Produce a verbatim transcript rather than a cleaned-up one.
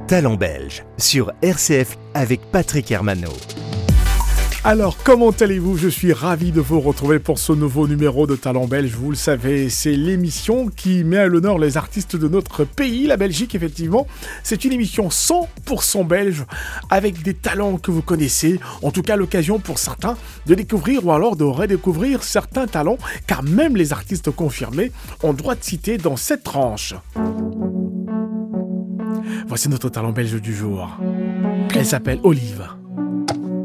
Talent belge sur R C F avec Patrick Hermano. Alors, comment allez-vous ? Je suis ravi de vous retrouver pour ce nouveau numéro de Talent Belge. Vous le savez, c'est l'émission qui met à l'honneur les artistes de notre pays, la Belgique, effectivement. C'est une émission cent pour cent belge, avec des talents que vous connaissez. En tout cas, l'occasion pour certains de découvrir ou alors de redécouvrir certains talents, car même les artistes confirmés ont droit de citer dans cette tranche. Voici notre talent belge du jour. Elle s'appelle Olive.